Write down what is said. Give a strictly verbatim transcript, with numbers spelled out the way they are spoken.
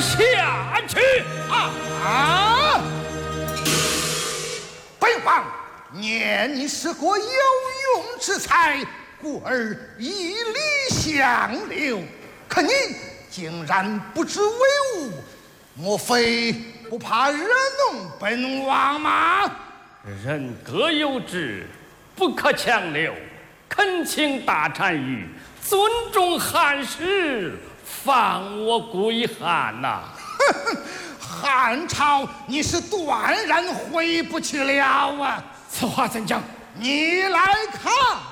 下去。 啊啊！本王念你是个有用之才，故而以礼相留。可你竟然不知为物，莫非不怕惹怒本王吗？ 人各有志，不可强留。恳请大单于尊重汉室，放我归汉呐、啊！ 汉朝你是断然回不去了啊！ 此话怎讲？ 你来看。